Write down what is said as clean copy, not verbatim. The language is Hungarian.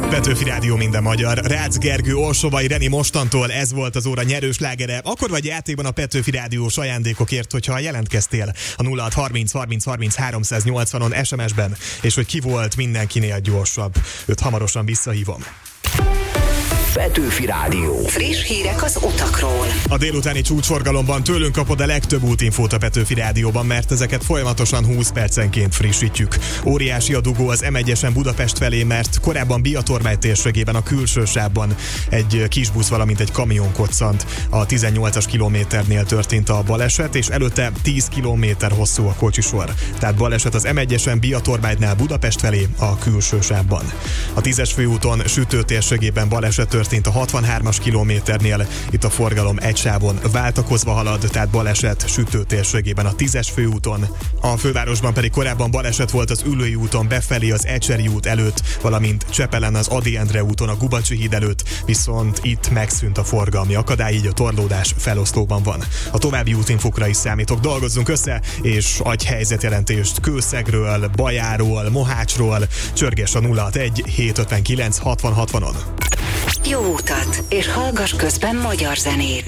Petőfi Rádió minden magyar. Rácz Gergő, Orsovai Reni mostantól ez volt az óra nyerős lágere. Akkor vagy játékban a Petőfi Rádiós ajándékokért, hogyha jelentkeztél a 0630 30 30 380-on SMS-ben, és hogy ki volt mindenkinél gyorsabb. Őt hamarosan visszahívom. Petőfi Rádió. Friss hírek az utakról. A délutáni csúcsforgalomban tőlünk kapod a legtöbb útinfót a Petőfi Rádióban, mert ezeket folyamatosan 20 percenként frissítjük. Óriási a dugó az M1-esen Budapest felé, mert korábban Biatormány térségében a külső sávban egy kisbusz, valamint egy kamion koccant. A 18-as kilométernél történt a baleset, és előtte 10 kilométer hosszú a kocsisor. Tehát baleset az M1-esen Biatormánynál Budapest felé a külső sávban. A 10-es főúton Sütő térségében baleset történt a 63-as kilométernél, itt a forgalom egy sávon váltakozva halad, tehát baleset Sütő térségében a 10-es főúton. A fővárosban pedig korábban baleset volt az Üllői úton befelé az Ecseri út előtt, valamint Csepelen az Ady Endre úton a Gubacsi híd előtt, viszont itt megszűnt a forgalmi akadály, így a torlódás feloszlóban van. A további útinfokra is számítok, dolgozzunk össze, és adj helyzetjelentést Kőszegről, Bajáról, Mohácsról, csörges a 061 759 60 60-on. Jó utat, és hallgass közben magyar zenét.